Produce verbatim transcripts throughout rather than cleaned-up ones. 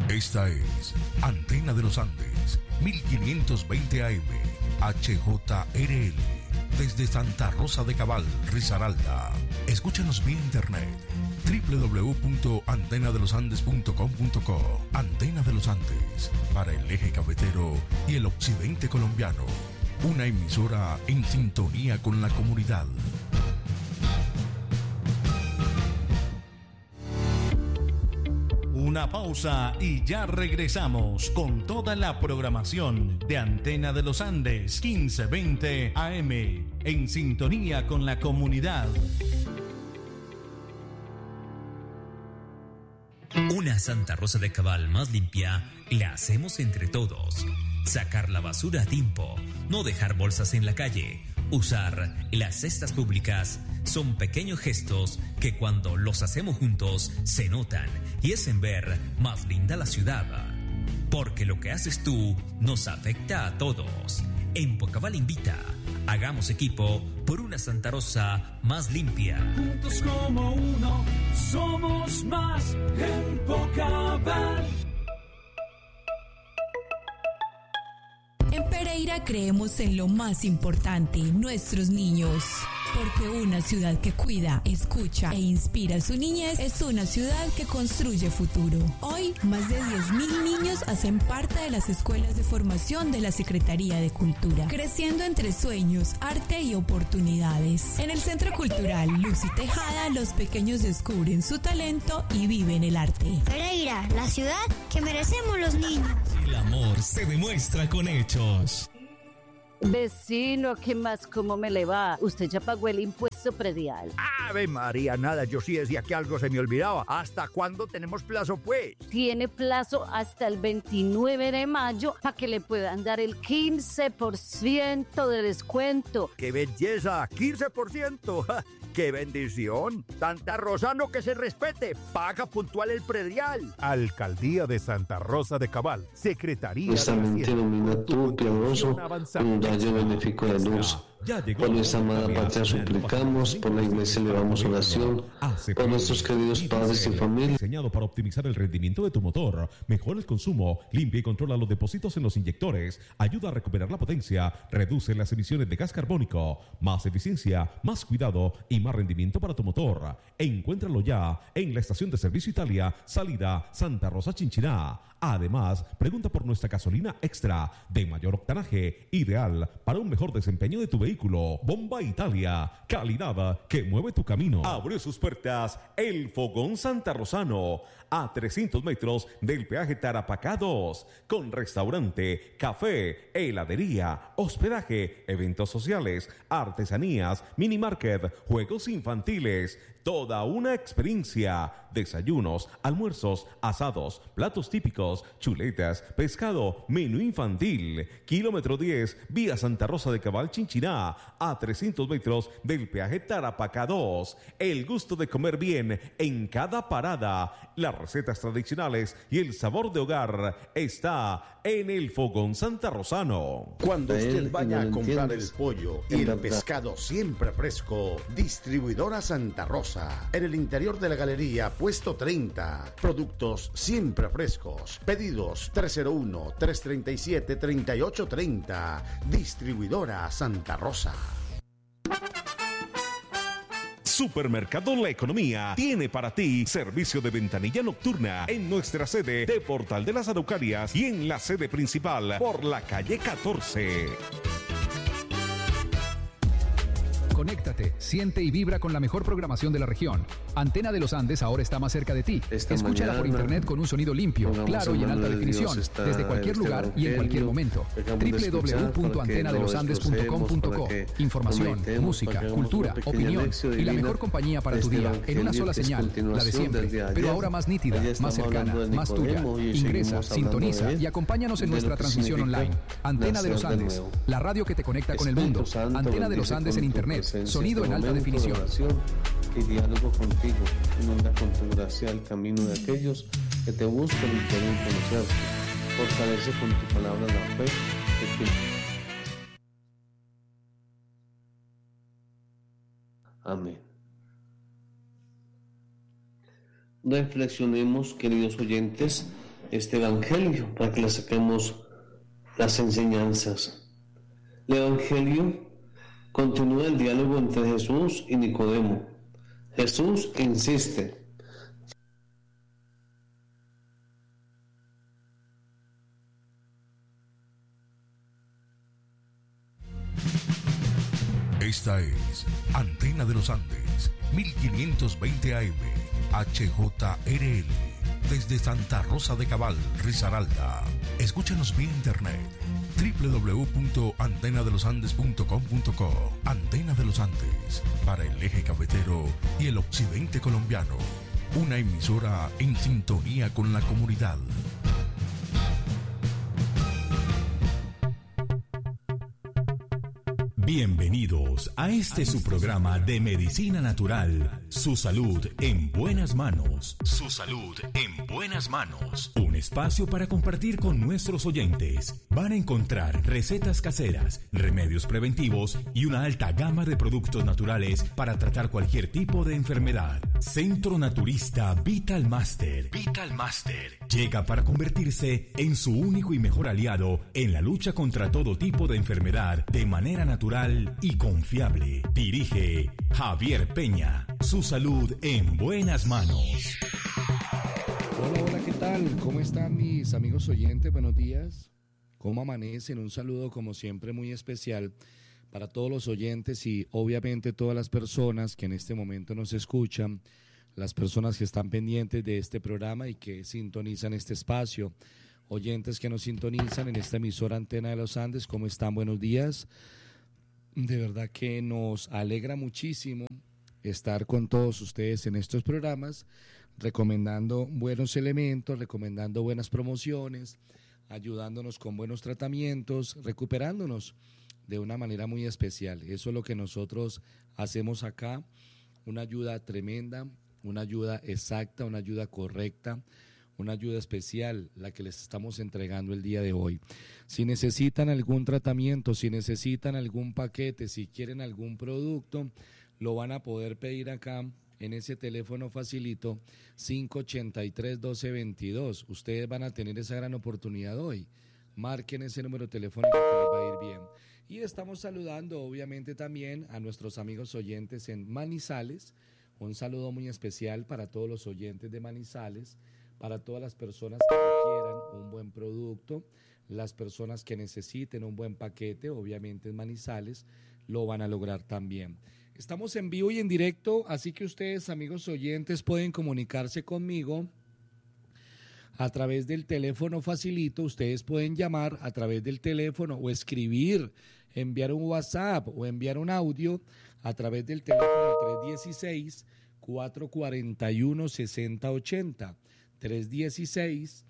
Esta es Antena de los Andes, mil quinientos veinte A M, H J R L, desde Santa Rosa de Cabal, Risaralda. Escúchanos vía internet, doble u doble u doble u punto antena de los andes punto com punto co. Antena de los Andes, para el eje cafetero y el occidente colombiano. Una emisora en sintonía con la comunidad. Una pausa y ya regresamos con toda la programación de Antena de los Andes quince veinte A M, en sintonía con la comunidad. Una Santa Rosa de Cabal más limpia la hacemos entre todos. Sacar la basura a tiempo, no dejar bolsas en la calle, usar las cestas públicas son pequeños gestos que cuando los hacemos juntos se notan y hacen ver más linda la ciudad. Porque lo que haces tú nos afecta a todos. Empocabal invita. Hagamos equipo por una Santa Rosa más limpia. Juntos como uno, somos más Empocabal. En Pereira creemos en lo más importante, nuestros niños. Porque una ciudad que cuida, escucha e inspira a su niñez es una ciudad que construye futuro. Hoy, más de diez mil niños hacen parte de las escuelas de formación de la Secretaría de Cultura, creciendo entre sueños, arte y oportunidades. En el Centro Cultural Luz y Tejada, los pequeños descubren su talento y viven el arte. Pereira, la ciudad que merecemos los niños. El amor se demuestra con hechos. Vecino, ¿qué más? ¿Cómo me le va? Usted ya pagó el impuesto predial. Ave María, nada, yo sí decía que algo se me olvidaba. ¿Hasta cuándo tenemos plazo, pues? Tiene plazo hasta el veintinueve de mayo para que le puedan dar el quince por ciento de descuento. ¡Qué belleza! ¡quince por ciento! ¡Qué bendición! Santa Rosano que se respete, paga puntual el predial. Alcaldía de Santa Rosa de Cabal, Secretaría Justamente nomina tú, piadoso, un rayo benéfico de luz. Por nuestra amada patria suplicamos, por la iglesia elevamos oración, por nuestros queridos padres y familia. Diseñado para optimizar el rendimiento de tu motor, mejora el consumo, limpia y controla los depósitos en los inyectores, ayuda a recuperar la potencia, reduce las emisiones de gas carbónico, más eficiencia, más cuidado y más rendimiento para tu motor. Encuéntralo ya en la estación de servicio Italia, salida Santa Rosa Chinchiná. Además, pregunta por nuestra gasolina extra de mayor octanaje, ideal para un mejor desempeño de tu vehículo. Bomba Italia, calidad que mueve tu camino. Abrió sus puertas el Fogón Santa Rosano, a trescientos metros del peaje Tarapacá dos, con restaurante, café, heladería, hospedaje, eventos sociales, artesanías, mini market, juegos infantiles. Toda una experiencia. Desayunos, almuerzos, asados, platos típicos, chuletas, pescado, menú infantil. Kilómetro diez, vía Santa Rosa de Cabal Chinchiná, a trescientos metros del peaje Tarapacá dos. El gusto de comer bien en cada parada. Las recetas tradicionales y el sabor de hogar está en el Fogón Santa Rosano. Cuando usted vaya a comprar el pollo y el pescado siempre fresco, Distribuidora Santa Rosa. En el interior de la galería, puesto treinta. Productos siempre frescos. Pedidos tres cero uno, tres tres siete, tres ocho tres cero. Distribuidora Santa Rosa. Supermercado La Economía tiene para ti servicio de ventanilla nocturna en nuestra sede de Portal de las Araucarias y en la sede principal por la calle catorce. Conéctate, siente y vibra con la mejor programación de la región. Antena de los Andes ahora está más cerca de ti. Esta Escúchala mañana, por internet con un sonido limpio, claro y en alta definición, desde cualquier lugar y en cualquier momento. doble u doble u doble u punto antena de los andes punto com punto co. Información, música, cultura, opinión y la mejor compañía para tu día en una sola señal, la de siempre, pero ahora más nítida, más cercana, más tuya. Ingresa, sintoniza y acompáñanos en nuestra transmisión online. Antena de los Andes, la radio que te conecta con el mundo. Antena de los Andes en internet. Sonido en alta definición. Y diálogo contigo, inunda con tu gracia el camino de aquellos que te buscan y quieren conocerte. Fortalece con tu palabra la fe de ti. Amén. Reflexionemos, queridos oyentes, este evangelio para que le saquemos las enseñanzas. El evangelio continúa el diálogo entre Jesús y Nicodemo. Jesús insiste. Esta es Antena de los Andes, mil quinientos veinte A M, H J R L, desde Santa Rosa de Cabal, Risaralda. Escúchanos vía internet, doble u doble u doble u punto antena de los andes punto com punto co. Antena de los Andes, para el eje cafetero y el occidente colombiano. Una emisora en sintonía con la comunidad. Bienvenidos a este su programa de medicina natural. Su salud en buenas manos. Su salud en buenas manos. Un espacio para compartir con nuestros oyentes. Van a encontrar recetas caseras, remedios preventivos y una alta gama de productos naturales para tratar cualquier tipo de enfermedad. Centro Naturista Vital Master. Vital Master llega para convertirse en su único y mejor aliado en la lucha contra todo tipo de enfermedad de manera natural y confiable. Dirige Javier Peña. Su salud en buenas manos. Hola, hola, ¿qué tal? ¿Cómo están mis amigos oyentes? Buenos días. ¿Cómo amanecen? Un saludo como siempre muy especial para todos los oyentes y obviamente todas las personas que en este momento nos escuchan, las personas que están pendientes de este programa y que sintonizan este espacio, oyentes que nos sintonizan en esta emisora Antena de los Andes. ¿Cómo están? Buenos días. De verdad que nos alegra muchísimo estar con todos ustedes en estos programas, recomendando buenos elementos, recomendando buenas promociones, ayudándonos con buenos tratamientos, recuperándonos de una manera muy especial. Eso es lo que nosotros hacemos acá, una ayuda tremenda, una ayuda exacta, una ayuda correcta, una ayuda especial, la que les estamos entregando el día de hoy. Si necesitan algún tratamiento, si necesitan algún paquete, si quieren algún producto, lo van a poder pedir acá en ese teléfono facilito cinco ochenta y tres, doce veintidós. Ustedes van a tener esa gran oportunidad hoy. Marquen ese número telefónico que les va a ir bien. Y estamos saludando obviamente también a nuestros amigos oyentes en Manizales. Un saludo muy especial para todos los oyentes de Manizales, para todas las personas que requieran un buen producto, las personas que necesiten un buen paquete, obviamente en Manizales, lo van a lograr también. Estamos en vivo y en directo, así que ustedes, amigos oyentes, pueden comunicarse conmigo a través del teléfono facilito. Ustedes pueden llamar a través del teléfono o escribir, enviar un WhatsApp o enviar un audio a través del teléfono tres uno seis, cuatro cuatro uno, seis cero ocho cero. tres uno seis,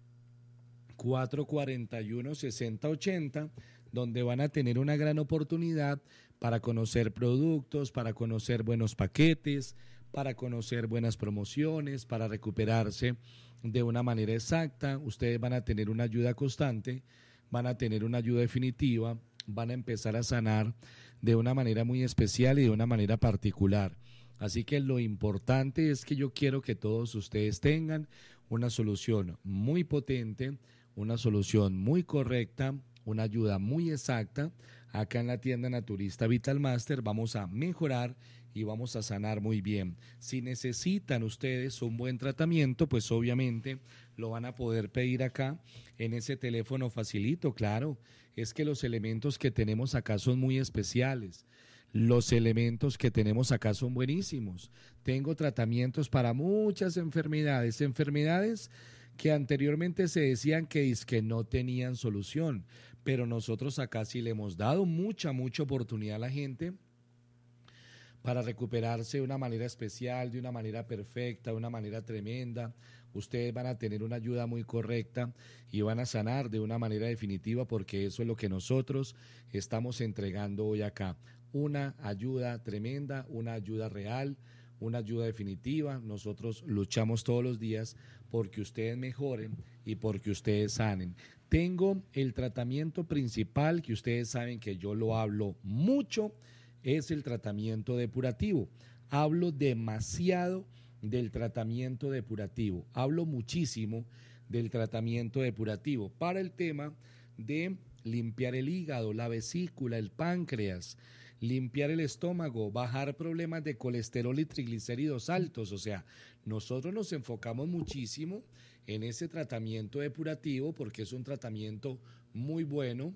cuatro cuatro uno, seis cero ocho cero, donde van a tener una gran oportunidad para conocer productos, para conocer buenos paquetes, para conocer buenas promociones, para recuperarse de una manera exacta. Ustedes van a tener una ayuda constante, van a tener una ayuda definitiva, van a empezar a sanar de una manera muy especial y de una manera particular. Así que lo importante es que yo quiero que todos ustedes tengan una solución muy potente, una solución muy correcta, una ayuda muy exacta. Acá en la tienda naturista Vital Master vamos a mejorar y vamos a sanar muy bien. Si necesitan ustedes un buen tratamiento, pues obviamente lo van a poder pedir acá en ese teléfono facilito. Claro, es que los elementos que tenemos acá son muy especiales. Los elementos que tenemos acá son buenísimos. Tengo tratamientos para muchas enfermedades, enfermedades que anteriormente se decían que, que no tenían solución, pero nosotros acá sí le hemos dado mucha, mucha oportunidad a la gente para recuperarse de una manera especial, de una manera perfecta, de una manera tremenda. Ustedes van a tener una ayuda muy correcta y van a sanar de una manera definitiva, porque eso es lo que nosotros estamos entregando hoy acá. Una ayuda tremenda, una ayuda real, una ayuda definitiva. Nosotros luchamos todos los días porque ustedes mejoren y porque ustedes sanen. Tengo el tratamiento principal, que ustedes saben que yo lo hablo mucho, es el tratamiento depurativo. Hablo demasiado del tratamiento depurativo. Hablo muchísimo del tratamiento depurativo para el tema de limpiar el hígado, la vesícula, el páncreas, limpiar el estómago, bajar problemas de colesterol y triglicéridos altos. O sea, nosotros nos enfocamos muchísimo en ese tratamiento depurativo porque es un tratamiento muy bueno,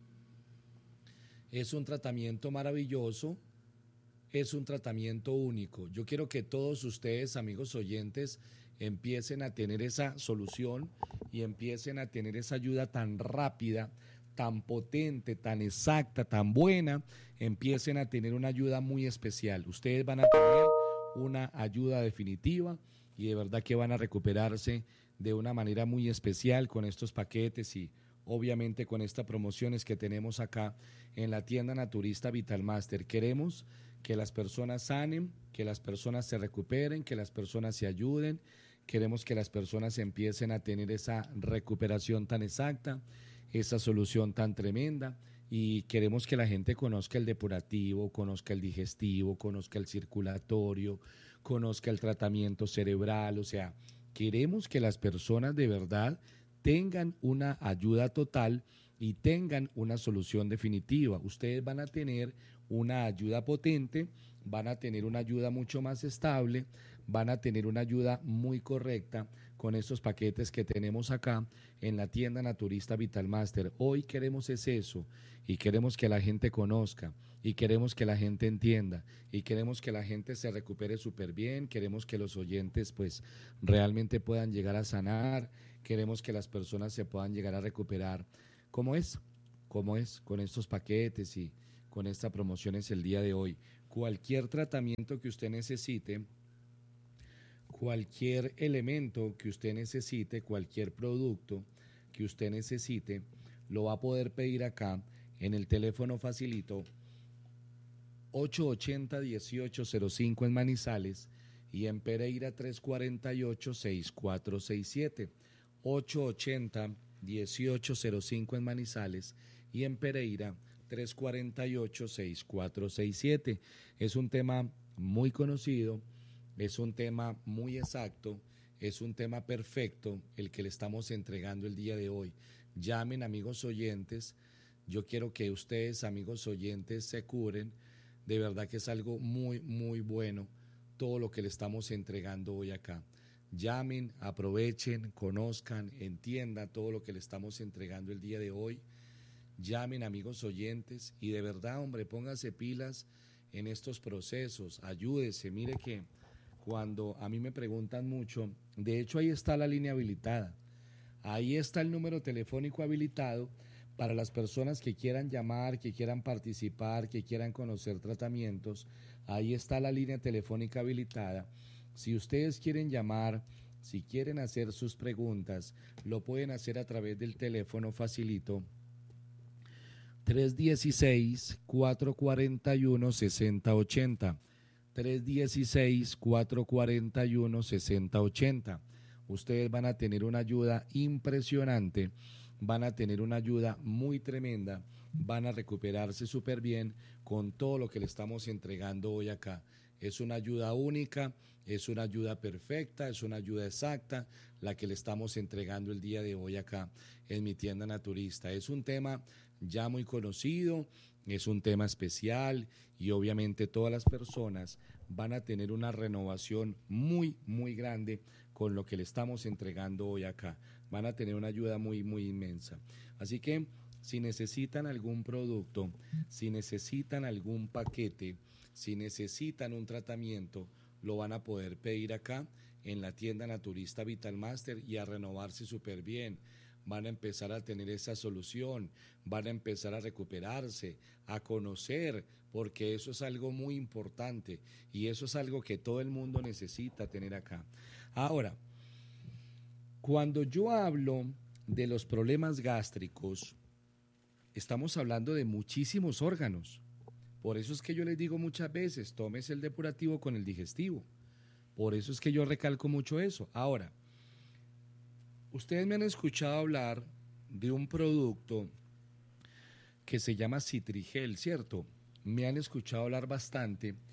es un tratamiento maravilloso, es un tratamiento único. Yo quiero que todos ustedes, amigos oyentes, empiecen a tener esa solución y empiecen a tener esa ayuda tan rápida, tan potente, tan exacta, tan buena, empiecen a tener una ayuda muy especial. Ustedes van a tener una ayuda definitiva y de verdad que van a recuperarse de una manera muy especial con estos paquetes y obviamente con estas promociones que tenemos acá en la tienda naturista Vitalmaster. Queremos que las personas sanen, que las personas se recuperen, que las personas se ayuden. Queremos que las personas empiecen a tener esa recuperación tan exacta, esa solución tan tremenda, y queremos que la gente conozca el depurativo, conozca el digestivo, conozca el circulatorio, conozca el tratamiento cerebral. O sea, queremos que las personas de verdad tengan una ayuda total y tengan una solución definitiva. Ustedes van a tener una ayuda potente, van a tener una ayuda mucho más estable, van a tener una ayuda muy correcta con estos paquetes que tenemos acá en la tienda naturista Vitalmaster. Hoy queremos es eso, y queremos que la gente conozca, y queremos que la gente entienda, y queremos que la gente se recupere súper bien, queremos que los oyentes pues realmente puedan llegar a sanar, queremos que las personas se puedan llegar a recuperar. ¿Cómo es? ¿Cómo es? Con estos paquetes y con esta promoción es el día de hoy. Cualquier tratamiento que usted necesite, cualquier elemento que usted necesite, cualquier producto que usted necesite, lo va a poder pedir acá en el teléfono facilito ocho ochenta, dieciocho cero cinco en Manizales y en Pereira tres cuarenta y ocho, sesenta y cuatro sesenta y siete. ocho ochenta, dieciocho cero cinco en Manizales y en Pereira tres cuarenta y ocho, sesenta y cuatro sesenta y siete. Es un tema muy conocido, es un tema muy exacto, es un tema perfecto el que le estamos entregando el día de hoy. Llamen, amigos oyentes, yo quiero que ustedes, amigos oyentes, se curen. De verdad que es algo muy, muy bueno todo lo que le estamos entregando hoy acá. Llamen, aprovechen, conozcan, entiendan todo lo que le estamos entregando el día de hoy. Llamen, amigos oyentes, y de verdad, hombre, pónganse pilas en estos procesos, ayúdese. Mire que cuando a mí me preguntan mucho, de hecho ahí está la línea habilitada, ahí está el número telefónico habilitado para las personas que quieran llamar, que quieran participar, que quieran conocer tratamientos. Ahí está la línea telefónica habilitada. Si ustedes quieren llamar, si quieren hacer sus preguntas, lo pueden hacer a través del teléfono facilito tres uno seis, cuatro cuatro uno, seis cero ocho cero. tres uno seis, cuatro cuatro uno, seis cero ocho cero. Ustedes van a tener una ayuda impresionante, van a tener una ayuda muy tremenda, van a recuperarse súper bien con todo lo que le estamos entregando hoy acá. Es una ayuda única, es una ayuda perfecta, es una ayuda exacta la que le estamos entregando el día de hoy acá en mi tienda naturista. Es un tema ya muy conocido, es un tema especial y obviamente todas las personas van a tener una renovación muy, muy grande con lo que le estamos entregando hoy acá. Van a tener una ayuda muy, muy inmensa. Así que si necesitan algún producto, si necesitan algún paquete, si necesitan un tratamiento, lo van a poder pedir acá en la tienda naturista Vitalmaster y a renovarse súper bien. Van a empezar a tener esa solución, van a empezar a recuperarse, a conocer, porque eso es algo muy importante y eso es algo que todo el mundo necesita tener acá. Ahora, cuando yo hablo de los problemas gástricos, estamos hablando de muchísimos órganos. Por eso es que yo les digo muchas veces, tómese el depurativo con el digestivo. Por eso es que yo recalco mucho eso. Ahora, ustedes me han escuchado hablar de un producto que se llama Citrigel, ¿cierto? Me han escuchado hablar bastante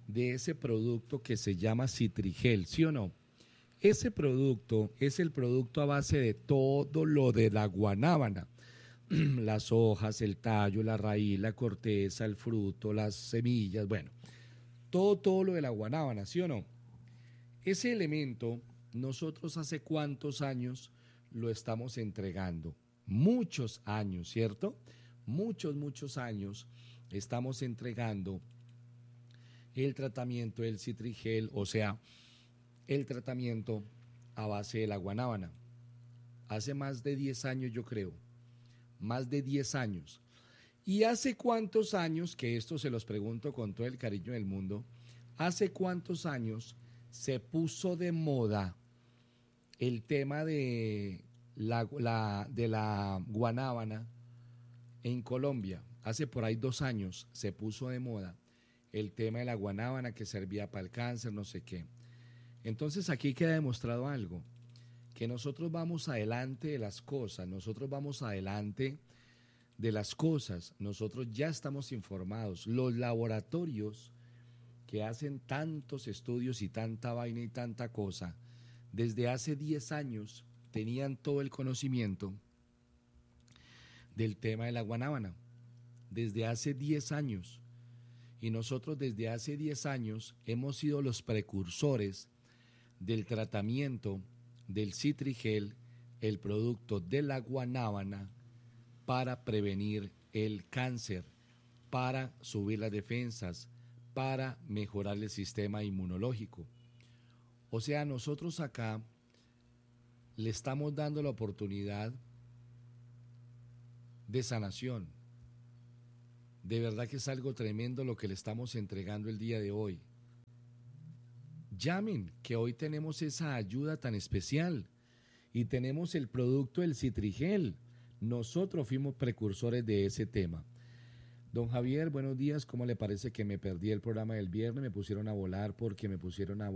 de ese producto que se llama Citrigel, ¿sí o no? Ese producto es el producto a base de todo lo de la guanábana, las hojas, el tallo, la raíz, la corteza, el fruto, las semillas, bueno, todo, todo lo de la guanábana, ¿sí o no? Ese elemento, nosotros hace cuántos años lo estamos entregando, muchos años, ¿cierto? Muchos, muchos años estamos entregando el tratamiento del Citrigel, o sea, el tratamiento a base de la guanábana. Hace más de diez años, yo creo, más de diez años. ¿Y hace cuántos años, que esto se los pregunto con todo el cariño del mundo, hace cuántos años se puso de moda el tema de la, la, de la guanábana en Colombia? Hace por ahí dos años se puso de moda el tema de la guanábana que servía para el cáncer, no sé qué. Entonces aquí queda demostrado algo, que nosotros vamos adelante de las cosas, nosotros vamos adelante de las cosas, nosotros ya estamos informados. Los laboratorios que hacen tantos estudios y tanta vaina y tanta cosa, desde hace diez años tenían todo el conocimiento del tema de la guanábana, desde hace diez años. Y nosotros desde hace diez años hemos sido los precursores del tratamiento del Citrigel, el producto de la guanábana, para prevenir el cáncer, para subir las defensas, para mejorar el sistema inmunológico. O sea, nosotros acá le estamos dando la oportunidad de sanación. De verdad que es algo tremendo lo que le estamos entregando el día de hoy. Llamen, que hoy tenemos esa ayuda tan especial y tenemos el producto del Citrigel. Nosotros fuimos precursores de ese tema. Don Javier, buenos días. ¿Cómo le parece que me perdí el programa del viernes? Me pusieron a volar porque me pusieron a